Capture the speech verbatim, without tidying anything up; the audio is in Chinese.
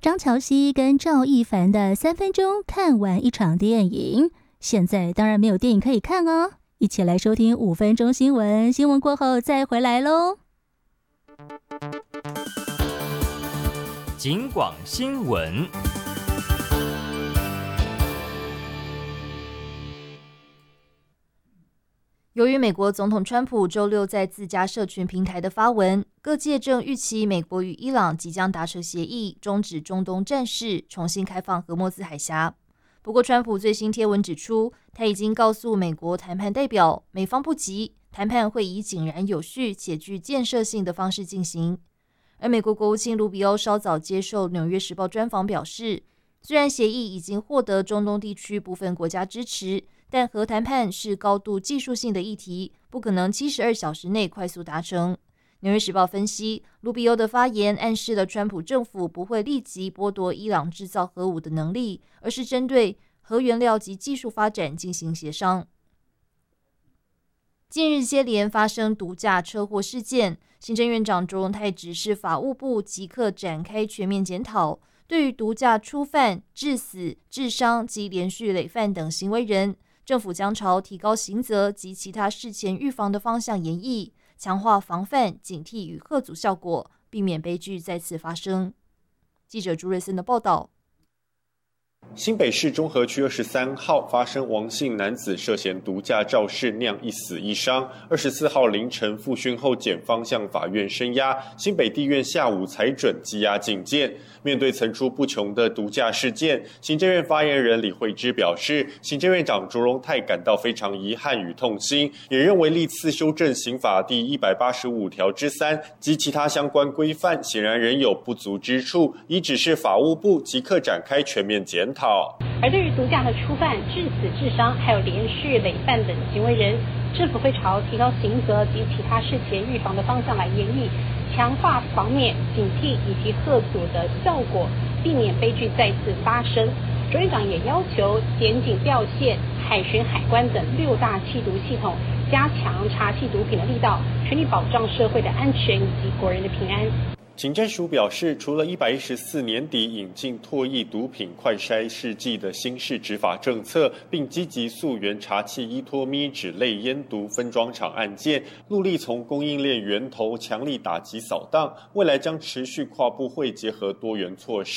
张乔熙跟赵一凡的三分钟看完一场电影，现在当然没有电影可以看哦。一起来收听五分钟新闻，新闻过后再回来喽。 警广新闻。 由于美国总统川普周六在自家社群平台的发文，各界正预期美国与伊朗即将达成协议，终止中东战事，重新开放荷默兹海峡。不过，川普最新贴文指出，他已经告诉美国谈判代表，美方不急，谈判会以井然有序且具建设性的方式进行。而美国国务卿卢比欧稍早接受《纽约时报》专访表示，虽然协议已经获得中东地区部分国家支持，但核谈判是高度技术性的议题，不可能七十二小时内快速达成。纽约时报分析，卢比欧的发言暗示了川普政府不会立即剥夺伊朗制造核武的能力，而是针对核原料及技术发展进行协商。近日接连发生毒驾车祸事件，行政院长卓荣泰指示法务部即刻展开全面检讨，对于毒驾初犯、致死、致伤及连续累犯等行为人，政府将朝提高刑责及其他事前预防的方向研议，强化防范、警惕与吓阻效果，避免悲剧再次发生。记者朱瑞森的报道。 新北市中和区二十三号发生王姓男子涉嫌毒驾肇事酿一死一伤。二十四号凌晨复讯后，检方向法院声押，新北地院下午裁准羁押禁见。面对层出不穷的毒驾事件，行政院发言人李惠芝表示，行政院长卓荣泰感到非常遗憾与痛心，也认为历次修正刑法第一百八十五条之三及其他相关规范显然仍有不足之处，已指示法务部即刻展开全面检讨。 而对于毒驾的初犯、致死、致伤，还有连续累犯等行为人，政府会朝提高刑责及其他事前预防的方向来研议，强化防免、警惕以及吓阻的效果，避免悲剧再次发生。卓院长也要求检警调线、海巡、海关等六大缉毒系统，加强查缉毒品的力道，全力保障社会的安全以及国人的平安。 警政署表示，除了一百一十四年底引进唾液毒品快筛试剂的新式执法政策，并积极溯源查缉依托咪脂类烟毒分装厂案件，陆力从供应链源头强力打击扫荡，未来将持续跨部会结合多元措施。